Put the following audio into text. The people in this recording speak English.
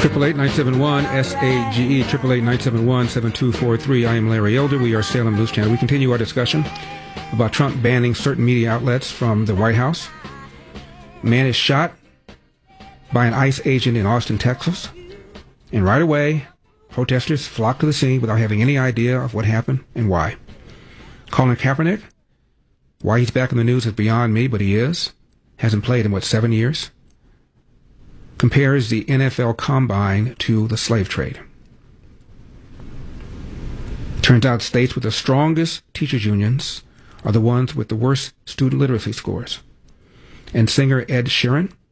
888-971 SAGE 888-971-7243. I am Larry Elder. We are Salem News Channel. We continue our discussion about Trump banning certain media outlets from the White House. Man is shot by an ICE agent in Austin, Texas, and right away protesters flock to the scene without having any idea of what happened and why. Colin Kaepernick, why he's back in the news is beyond me, but he is. Hasn't played in 7 years? Compares the NFL Combine to the slave trade. Turns out states with the strongest teachers' unions are the ones with the worst student literacy scores. And singer Ed Sheeran